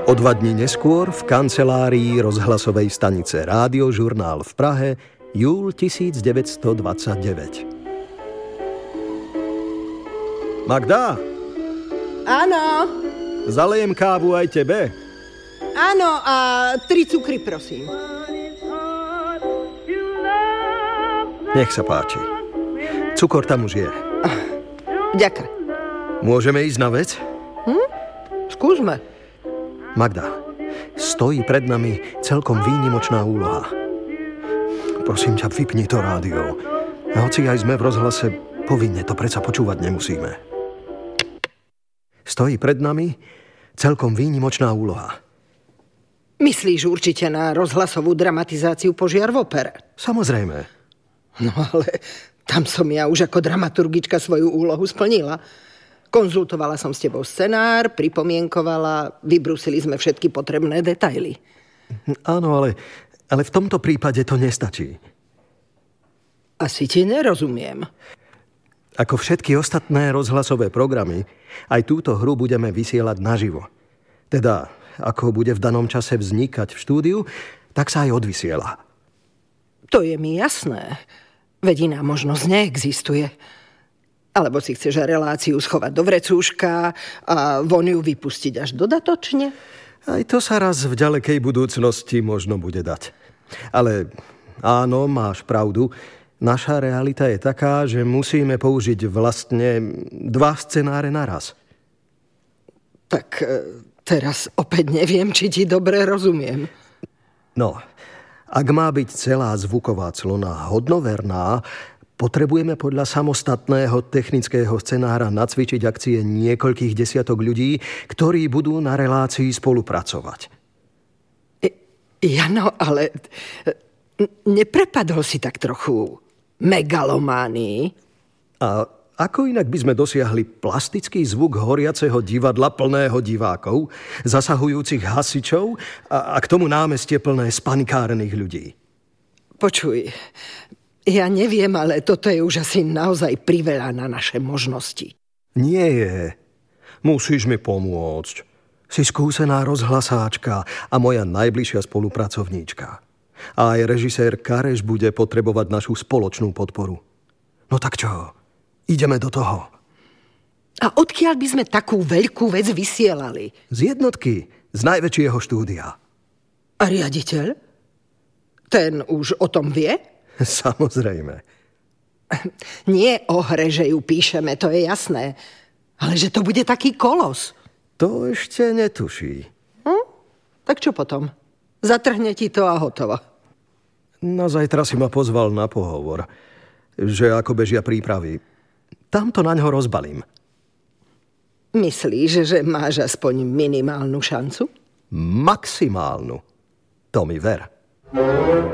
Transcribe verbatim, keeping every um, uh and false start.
O dva dni neskôr v kancelárii rozhlasovej stanice Rádiožurnál v Prahe, júl devätnásťstodvadsaťdeväť. Magda? Áno. Zalejem kávu aj tebe? Áno, a tri cukry, prosím. Nech sa páči. Cukor tam už je. Ďakujem. Môžeme ísť na vec? Hm? Skúsme. Magda, stojí pred nami celkom výnimočná úloha. Prosím ťa, vypni to rádio. A hoci aj sme v rozhlase, povinne to predsa počúvať nemusíme. Stojí pred nami celkom výnimočná úloha. Myslíš určite na rozhlasovú dramatizáciu Požiar v opere? Samozrejme. No ale tam som ja už ako dramaturgička svoju úlohu splnila. Konzultovala som s tebou scenár, pripomienkovala, vybrúsili sme všetky potrebné detaily. Áno, ale, ale v tomto prípade to nestačí. Asi ti nerozumiem. Ako všetky ostatné rozhlasové programy, aj túto hru budeme vysielať naživo. Teda, ako bude v danom čase vznikať v štúdiu, tak sa aj odvysiela. To je mi jasné. Veď iná možnosť neexistuje. Alebo si chceš reláciu schovať do vrecúška a von ju vypustiť až dodatočne? Aj to sa raz v ďalekej budúcnosti možno bude dať. Ale áno, máš pravdu. Naša realita je taká, že musíme použiť vlastne dva scenáre naraz. Tak teraz opäť neviem, či ti dobre rozumiem. No, ak má byť celá zvuková clona hodnoverná, potrebujeme podľa samostatného technického scenára nacvičiť akcie niekoľkých desiatok ľudí, ktorí budú na relácii spolupracovať. Jano, ale neprepadol si tak trochu megalománii? A ako inak by sme dosiahli plastický zvuk horiaceho divadla plného divákov, zasahujúcich hasičov a, a k tomu námestie plné spanikárených ľudí? Počuj, ja neviem, ale toto je už asi naozaj priveľa na naše možnosti. Nie je. Musíš mi pomôcť. Si skúsená rozhlasáčka a moja najbližšia spolupracovníčka. A aj režisér Kareš bude potrebovať našu spoločnú podporu. No tak čo? Ideme do toho. A odkiaľ by sme takú veľkú vec vysielali? Z jednotky, z najväčšieho štúdia. A riaditeľ? Ten už o tom vie? Samozrejme. Nie o hre, že ju píšeme, to je jasné. Ale že to bude taký kolos. To ešte netuší. Hm? Tak čo potom? Zatrhne ti to a hotovo. Na zajtra si ma pozval na pohovor. Že ako bežia prípravy. Tam to naňho rozbalím. Myslíš, že máš aspoň minimálnu šancu? Maximálnu. To mi ver.